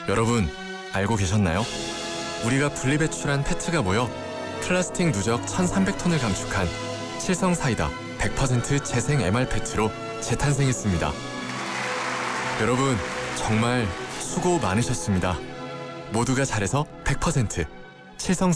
여러분, 알고 계셨나요? 우리가 분리배출한 페트가 모여 플라스틱 누적 1,300톤을 감축한 칠성사이다 100% 재생 MR 페트로 재탄생했습니다. 여러분, 정말 수고 많으셨습니다. 모두가 잘해서 100% 칠성